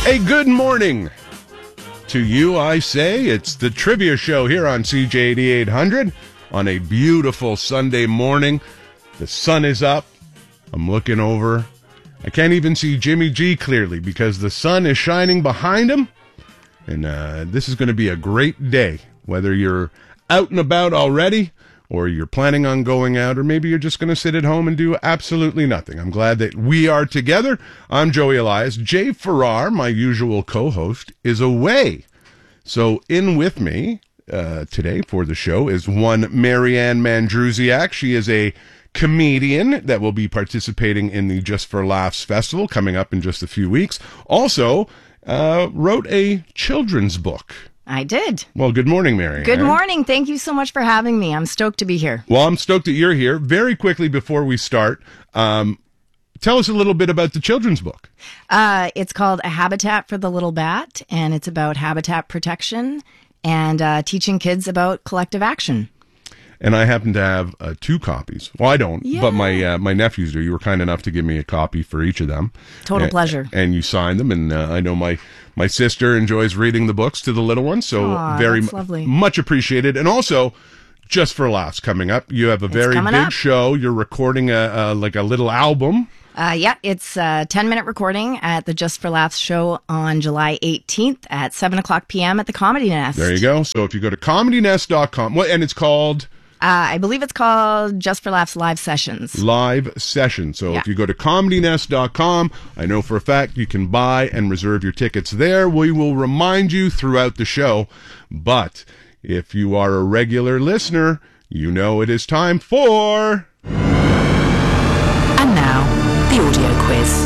A good morning to you, I say. It's the trivia show here on CJAD 800 on a beautiful Sunday morning. The sun is up. I'm looking over. I can't even see Jimmy G clearly because the sun is shining behind him. And this is going to be a great day, whether you're out and about already or you're planning on going out, or maybe you're just going to sit at home and do absolutely nothing. I'm glad that we are together. I'm Joey Elias. Jay Farrar, my usual co-host, is away. So in with me today for the show is one Marianne Mandrusiak. She is a comedian that will be participating in the Just for Laughs Festival coming up in just a few weeks. Also, wrote a children's book. I did. Well, good morning, Marianne. Good morning. Thank you so much for having me. I'm stoked to be here. Well, I'm stoked that you're here. Very quickly before we start, tell us a little bit about the children's book. It's called A Habitat for the Little Bat, and it's about habitat protection and teaching kids about collective action. And I happen to have 2 copies. Well, I don't, Yeah. but my nephews do. You were kind enough to give me a copy for each of them. Total pleasure. And you signed them, and I know my sister enjoys reading the books to the little ones, so very that's lovely. much appreciated. And also, Just for Laughs coming up. You have a very big show. You're recording a little album. It's a 10-minute recording at the Just for Laughs show on July 18th at 7 o'clock p.m. at the Comedy Nest. There you go. So if you go to comedynest.com, and it's called... I believe it's called Just for Laughs Live Sessions. Live Session. So if you go to comedynest.com, I know for a fact you can buy and reserve your tickets there. We will remind you throughout the show. But if you are a regular listener, you know it is time for... And now, the audio quiz.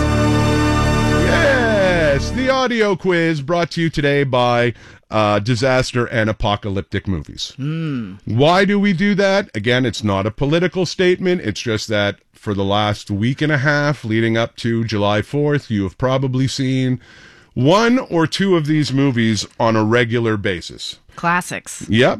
Yes, the audio quiz brought to you today by disaster and apocalyptic movies. Why do we do that? Again, it's not a political statement. It's just that for the last week and a half leading up to July 4th, you have probably seen 1 or 2 of these movies on a regular basis. Classics. Yep.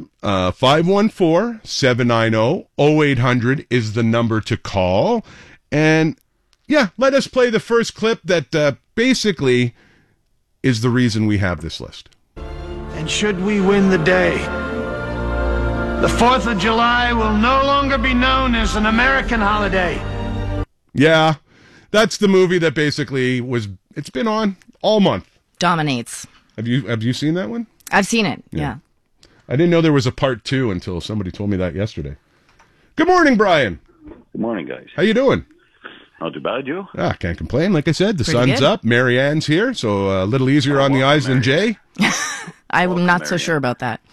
514-790-0800 is the number to call. And yeah, let us play the first clip that basically is the reason we have this list. And should we win the day, the 4th of July will no longer be known as an American holiday. Yeah, that's the movie that basically it's been on all month. Dominates. Have you seen that one? I've seen it, yeah. I didn't know there was a part 2 until somebody told me that yesterday. Good morning, Brian. Good morning, guys. How you doing? Not too bad, you? Can't complain. Like I said, the Pretty sun's good. up. Marianne's here, so a little easier on the eyes than Jay. I'm not so sure about that.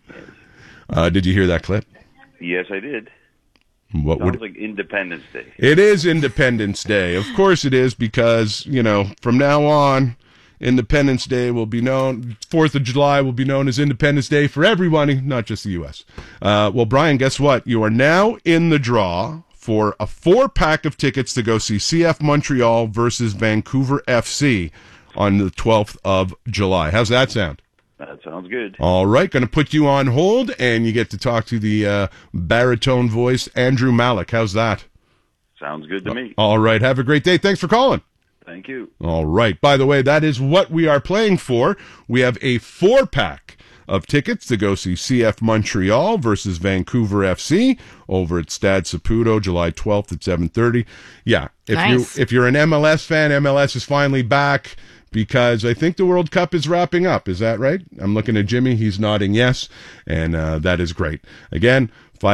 Did you hear that clip? Yes, I did. What Sounds like Independence Day. It is Independence Day. Of course it is, because, from now on, Independence Day will be known, 4th of July will be known as Independence Day for everybody, not just the U.S. Well, Brian, guess what? You are now in the draw for a 4-pack of tickets to go see CF Montreal versus Vancouver FC on the 12th of July. How's that sound? That sounds good. All right, going to put you on hold, and you get to talk to the baritone voice, Andrew Malik. How's that? Sounds good to me. All right, have a great day. Thanks for calling. Thank you. All right. By the way, that is what we are playing for. We have a 4-pack of tickets to go see CF Montreal versus Vancouver FC over at Stade Saputo, July 12th at 7:30. Yeah, if you're an MLS fan, MLS is finally back because I think the World Cup is wrapping up. Is that right? I'm looking at Jimmy. He's nodding yes, and that is great. Again,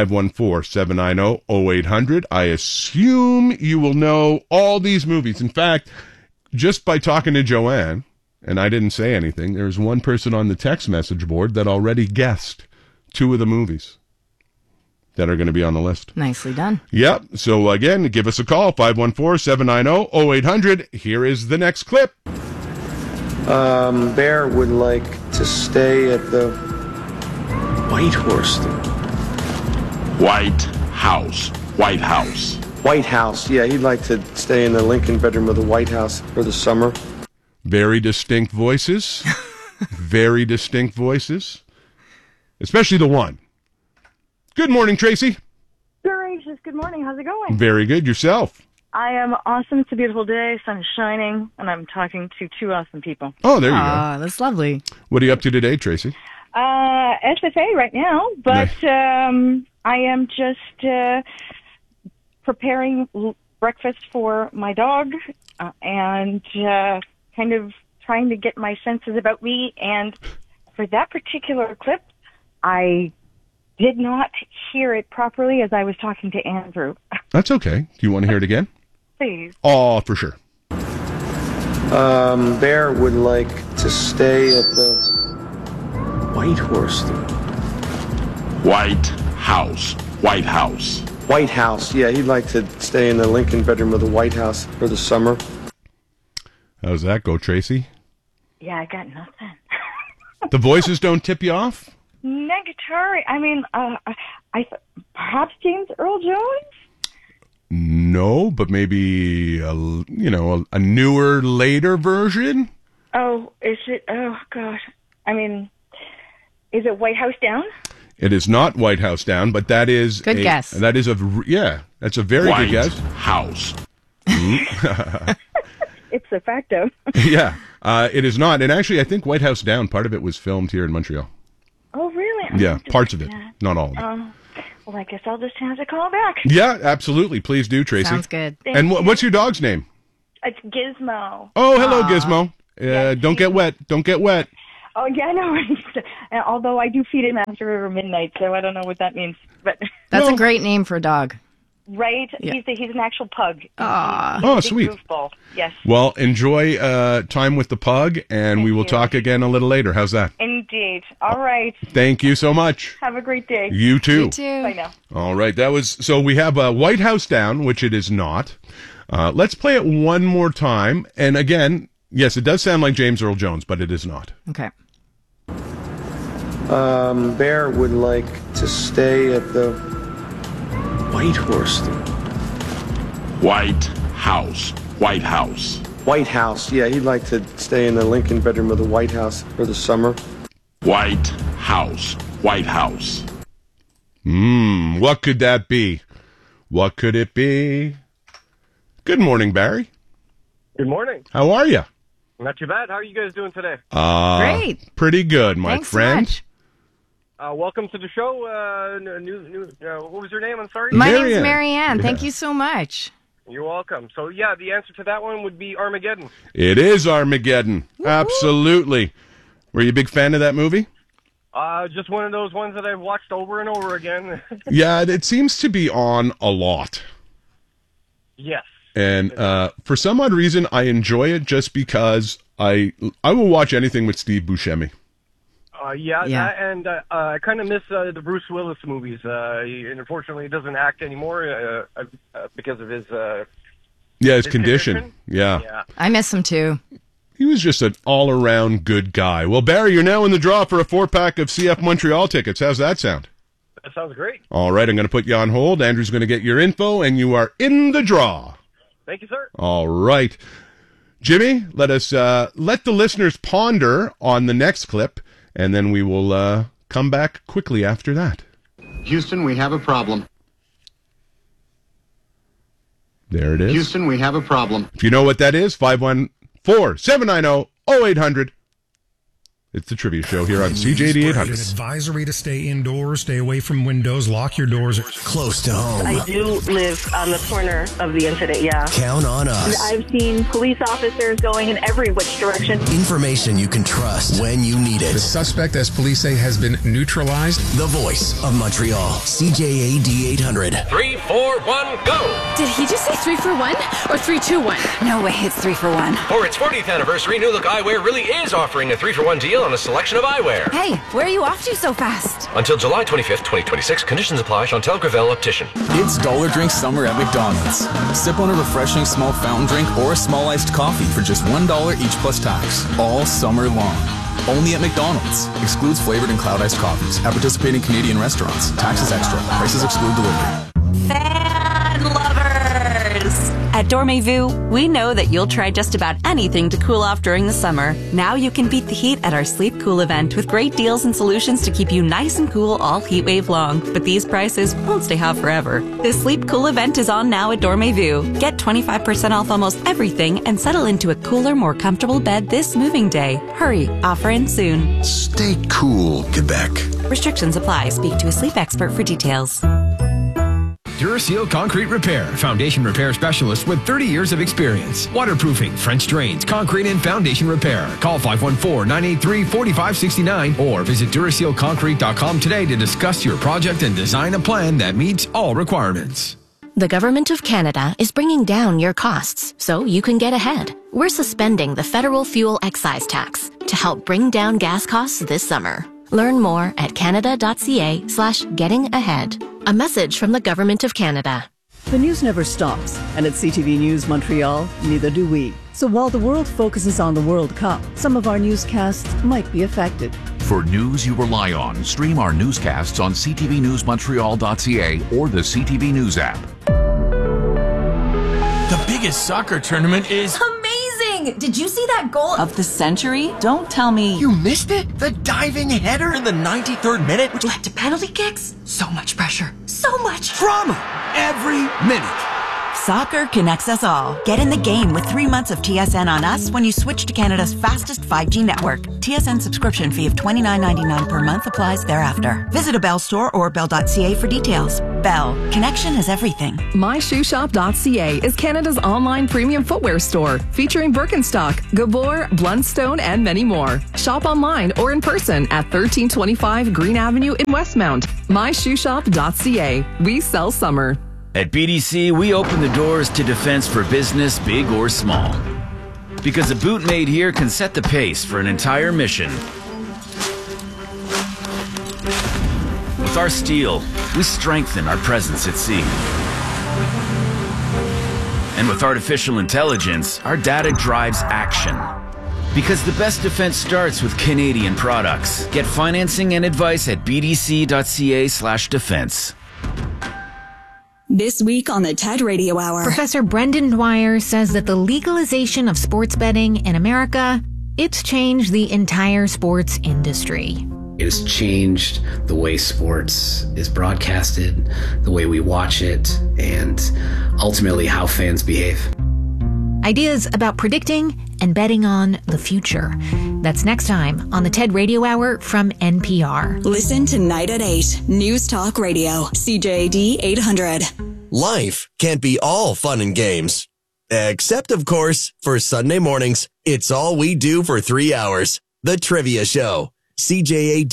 514-790-0800. I assume you will know all these movies. In fact, just by talking to Joanne, and I didn't say anything, there's one person on the text message board that already guessed 2 of the movies that are going to be on the list. Nicely done. Yep. So again, give us a call, 514-790-0800. Here is the next clip. Bear would like to stay at the White Horse. White House. White House. White House. Yeah, he'd like to stay in the Lincoln bedroom of the White House for the summer. Very distinct voices. Very distinct voices. Especially the one. Good morning, Tracy. Gracious, good morning. How's it going? Very good. Yourself? I am awesome. It's a beautiful day. Sun is shining, and I'm talking to two awesome people. Oh, there you go. That's lovely. What are you up to today, Tracy? SFA right now, but I am just preparing breakfast for my dog and kind of trying to get my senses about me. And for that particular clip, I did not hear it properly as I was talking to Andrew. That's okay. Do you want to hear it again? Please. Oh, for sure. Bear would like to stay at the White Horse. White House. White House. White House. Yeah, he'd like to stay in the Lincoln bedroom of the White House for the summer. How's that go, Tracy? Yeah, I got nothing. The voices don't tip you off? Negatory. I mean, perhaps James Earl Jones? No, but maybe a newer, later version. Oh, is it? Oh gosh. I mean, is it White House Down? It is not White House Down, but that is good guess. That is that's a very White good guess. House. It's a facto. Yeah, it is not. And actually, I think White House Down, part of it was filmed here in Montreal. Oh, really? Yeah, parts of it, not all of it. Well, I guess I'll just have to call back. Yeah, absolutely. Please do, Tracy. Sounds good. And what's your dog's name? It's Gizmo. Oh, hello, Gizmo. Don't get wet. Don't get wet. Oh, yeah, no. Although I do feed him after midnight, so I don't know what that means. But That's a great name for a dog. Right? Yeah. He's an actual pug. Oh, sweet. Goofball. Yes. Well, enjoy time with the pug, and we will talk again a little later. How's that? Indeed. All right. Thank you so much. Have a great day. You too. You too. Bye now. All right. So we have White House Down, which it is not. Let's play it one more time. And again, yes, it does sound like James Earl Jones, but it is not. Okay. Bear would like to stay at the White Horse. White House. White House. White House. Yeah, he'd like to stay in the Lincoln bedroom of the White House for the summer. White House. White House. What could that be? What could it be? Good morning, Barry. Good morning. How are you? Not too bad. How are you guys doing today? Great. Pretty good, my Thanks friend. So much. Welcome to the show. What was your name? I'm sorry. My name's Marianne. Thank you so much. You're welcome. So, yeah, the answer to that one would be Armageddon. It is Armageddon. Woo-hoo. Absolutely. Were you a big fan of that movie? Just one of those ones that I've watched over and over again. Yeah, it seems to be on a lot. Yes. And for some odd reason, I enjoy it just because I will watch anything with Steve Buscemi. I kind of miss the Bruce Willis movies. And unfortunately, he doesn't act anymore because of his condition. Yeah. I miss him too. He was just an all-around good guy. Well, Barry, you're now in the draw for a 4-pack of CF Montreal tickets. How's that sound? That sounds great. All right, I'm going to put you on hold. Andrew's going to get your info, and you are in the draw. Thank you, sir. All right. Jimmy, let us let the listeners ponder on the next clip, and then we will come back quickly after that. Houston, we have a problem. There it is. Houston, we have a problem. If you know what that is, 514-790-0800. It's the Trivia Show here on CJD 800. An advisory to stay indoors, stay away from windows, lock your doors close to home. I do live on the corner of the incident, yeah. Count on us. I've seen police officers going in every which direction. Information you can trust when you need it. The suspect, as police say, has been neutralized. The voice of Montreal, CJAD 800. 3, 4, 1, go! Did he just say 3 for 1 or 3, 2, 1? No way, it's 3 for 1. For its 40th anniversary, New Look Eyewear really is offering a 3-for-1 deal on a selection of eyewear. Hey, where are you off to so fast? Until July 25th, 2026. Conditions apply. Chantel Gravel, Optician. It's Dollar Drink Summer at McDonald's. Sip on a refreshing small fountain drink or a small iced coffee for just $1 each plus tax. All summer long. Only at McDonald's. Excludes flavored and cloud iced coffees. At participating Canadian restaurants. Taxes extra. Prices exclude delivery. Fan lovers! At Dormez-vous, we know that you'll try just about anything to cool off during the summer. Now you can beat the heat at our Sleep Cool event with great deals and solutions to keep you nice and cool all heat wave long. But these prices won't stay hot forever. The Sleep Cool event is on now at Dormez-vous. Get 25% off almost everything and settle into a cooler, more comfortable bed this moving day. Hurry, offer ends soon. Stay cool, Quebec. Restrictions apply. Speak to a sleep expert for details. Duraseal Concrete Repair, foundation repair specialist with 30 years of experience. Waterproofing, French drains, concrete and foundation repair. Call 514-983-4569 or visit DurasealConcrete.com today to discuss your project and design a plan that meets all requirements. The Government of Canada is bringing down your costs so you can get ahead. We're suspending the federal fuel excise tax to help bring down gas costs this summer. Learn more at canada.ca/gettingahead. A message from the Government of Canada. The news never stops, and at CTV News Montreal, neither do we. So while the world focuses on the World Cup, some of our newscasts might be affected. For news you rely on, stream our newscasts on ctvnewsmontreal.ca or the CTV News app. The biggest soccer tournament is amazing! Did you see that goal of the century? Don't tell me. You missed it? The diving header in the 93rd minute, which led to penalty kicks? So much pressure. So much drama every minute. Soccer connects us all. Get in the game with 3 months of TSN on us when you switch to Canada's fastest 5G network. TSN subscription fee of $29.99 per month applies thereafter. Visit a Bell store or bell.ca for details. Bell. Connection is everything. MyShoeshop.ca is Canada's online premium footwear store featuring Birkenstock, Gabor, Blundstone, and many more. Shop online or in person at 1325 Green Avenue in Westmount. MyShoeshop.ca. We sell summer. At BDC, we open the doors to defense for business, big or small. Because a boot made here can set the pace for an entire mission. With our steel, we strengthen our presence at sea. And with artificial intelligence, our data drives action. Because the best defense starts with Canadian products. Get financing and advice at bdc.ca/defense. This week on the TED Radio Hour. Professor Brendan Dwyer says that the legalization of sports betting in America, it's changed the entire sports industry. It has changed the way sports is broadcasted, the way we watch it, and ultimately how fans behave. Ideas about predicting and betting on the future. That's next time on the TED Radio Hour from NPR. Listen tonight at 8. News Talk Radio, CJAD 800. Life can't be all fun and games. Except, of course, for Sunday mornings. It's all we do for 3 hours. The Trivia Show. CJAD